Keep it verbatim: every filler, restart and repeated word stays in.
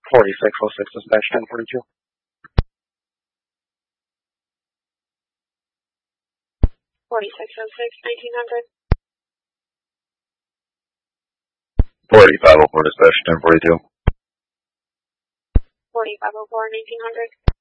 forty-six oh six dispatch ten forty-two. forty-six oh six, nineteen hundred. forty-five oh four dispatch ten forty-two. forty-five oh four, nineteen hundred.